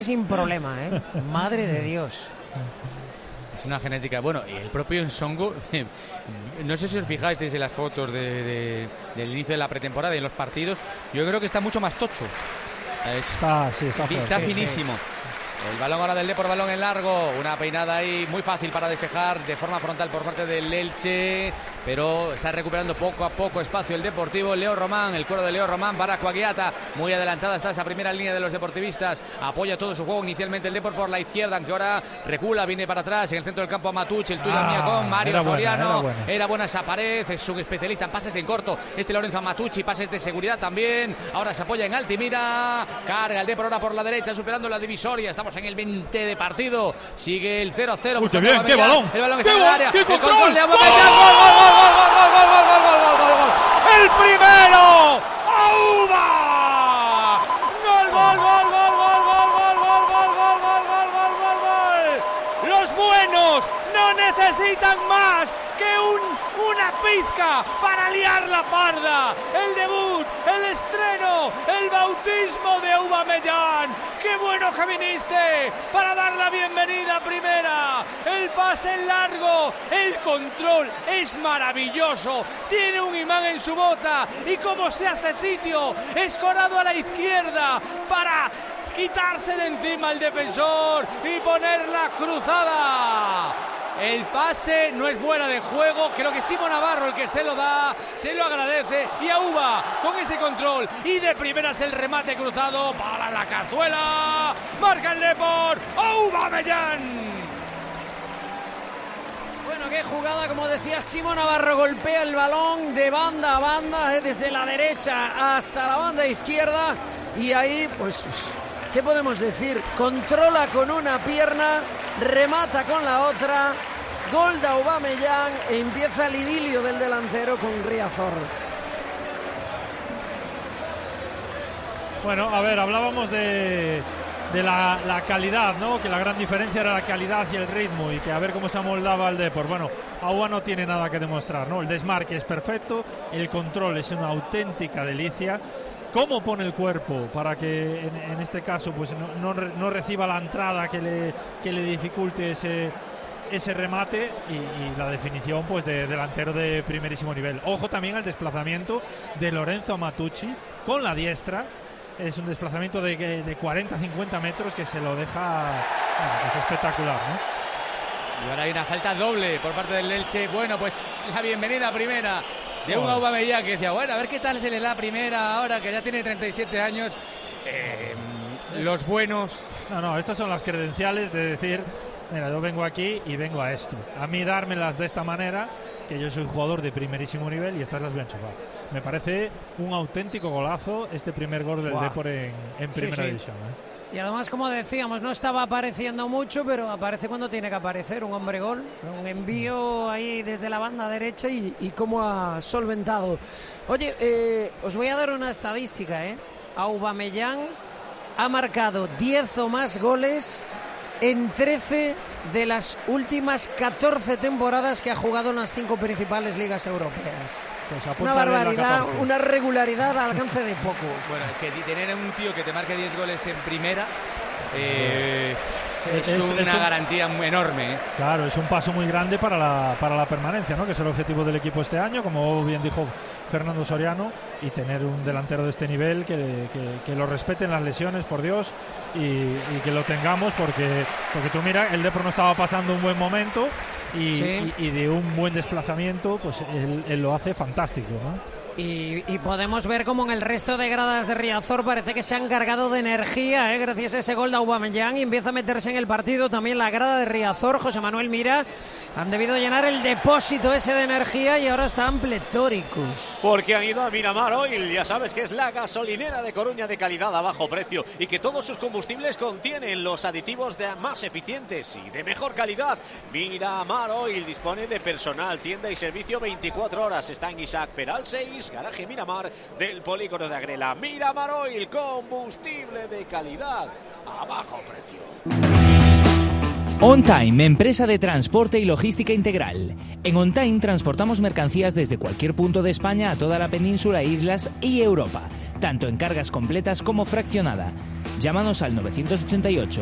sin problema, ¿eh? Madre de Dios. Es una genética. Bueno, y el propio Nsongo, no sé si os fijáis desde las fotos del inicio de la pretemporada y en los partidos, yo creo que está mucho más tocho. Está finísimo. El balón ahora del Depor, balón en largo, una peinada ahí muy fácil para despejar de forma frontal por parte del Elche, pero está recuperando poco a poco espacio el Deportivo. Leo Román, el cuero de Leo Román para Coaguiata, muy adelantada está esa primera línea de los deportivistas, apoya todo su juego inicialmente el Depor por la izquierda, aunque ahora recula, viene para atrás, en el centro del campo a Matucci, el tuyo mía con Mario Soriano, era buena esa pared, es un especialista en pases en corto, Lorenzo Matucci, pases de seguridad también, ahora se apoya en Altimira, carga el Depor ahora por la derecha, superando la divisoria, estamos en el 20 de partido, sigue el 0-0. ¡Qué bien! ¡Qué balón! El balón está en el área. ¡Qué control! ¡Gol! ¡El primero! ¡Auba! ¡Gol! Los buenos no necesitan más que una pizca para liar la parda. El debut, el estreno, el bautismo de Aubameyang. ¡Qué bueno que viniste para dar la bienvenida a primera! El pase en largo, el control es maravilloso. Tiene un imán en su bota y como se hace sitio, escorado a la izquierda para quitarse de encima al defensor y poner la cruzada. El pase no es fuera de juego, creo que es Chimo Navarro el que se lo da, se lo agradece, y Auba con ese control y de primeras el remate cruzado para la cazuela, marca el Depor, Aubameyang. Bueno, qué jugada, como decías, Chimo Navarro golpea el balón de banda a banda, desde la derecha hasta la banda izquierda, y ahí, pues, ¿qué podemos decir? Controla con una pierna, remata con la otra, gol de Aubameyang, e empieza el idilio del delantero con Riazor. Bueno, a ver, hablábamos de la calidad, ¿no? Que la gran diferencia era la calidad y el ritmo, y que a ver cómo se amoldaba el Depor. Bueno, Auba no tiene nada que demostrar, ¿no? El desmarque es perfecto, el control es una auténtica delicia. ¿Cómo pone el cuerpo para que en este caso pues no reciba la entrada que le dificulte ese remate y la definición pues de delantero de primerísimo nivel? Ojo también al desplazamiento de Lorenzo Matucci con la diestra. Es un desplazamiento de 40-50 metros que se lo deja pues espectacular, ¿no? Y ahora hay una falta doble por parte del Elche. Bueno, pues la bienvenida a primera de un Aubameyang que decía, bueno, a ver qué tal se le da primera ahora que ya tiene 37 años. Los buenos... No, estas son las credenciales de decir, mira, yo vengo aquí y vengo a esto. A mí dármelas de esta manera, que yo soy jugador de primerísimo nivel y estas las voy a enchufar. Me parece un auténtico golazo este primer gol del Depor en primera división, ¿eh? Y además, como decíamos, no estaba apareciendo mucho, pero aparece cuando tiene que aparecer. Un hombre gol, un envío ahí desde la banda derecha y cómo ha solventado. Oye, os voy a dar una estadística, ¿eh? Aubameyang ha marcado 10 o más goles en 13 de las últimas 14 temporadas que ha jugado en las 5 principales ligas europeas. Pues una barbaridad, una regularidad al alcance de poco. Bueno, es que tener un tío que te marque 10 goles en primera es una garantía muy enorme, ¿eh? Claro, es un paso muy grande para la permanencia, ¿no? Que es el objetivo del equipo este año, como bien dijo Fernando Soriano, y tener un delantero de este nivel que lo respeten las lesiones, por Dios, y que lo tengamos, porque tú mira, el Depor no estaba pasando un buen momento y de un buen desplazamiento, pues él lo hace fantástico, ¿no? Y podemos ver cómo en el resto de gradas de Riazor parece que se han cargado de energía, gracias a ese gol de Aubameyang, y empieza a meterse en el partido también la grada de Riazor. José Manuel Mira, han debido llenar el depósito ese de energía y ahora están pletóricos. Porque han ido a Miramar Oil, ya sabes que es la gasolinera de Coruña de calidad a bajo precio y que todos sus combustibles contienen los aditivos más eficientes y de mejor calidad. Miramar Oil dispone de personal, tienda y servicio 24 horas. Está en Isaac Peral 6, garaje Miramar del polígono de Agrela. Miramar Oil, combustible de calidad a bajo precio. On Time, empresa de transporte y logística integral. En On Time transportamos mercancías desde cualquier punto de España a toda la península, islas y Europa, tanto en cargas completas como fraccionada. Llámanos al 988